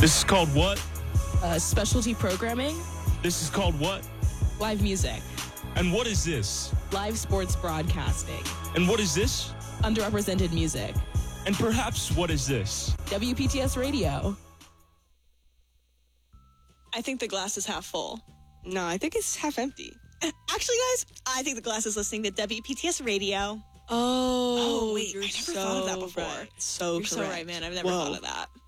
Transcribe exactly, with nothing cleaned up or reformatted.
This is called what? Uh, specialty programming. This is called what? Live music. And what is this? Live sports broadcasting. And what is this? Underrepresented music. And perhaps what is this? W P T S Radio. I think the glass is half full. No, I think it's half empty. Actually, guys, I think the glass is listening to W P T S Radio. Oh, Oh, wait, you're I never so thought of that before. right. So You're correct. so right, man. I've never Whoa. thought of that.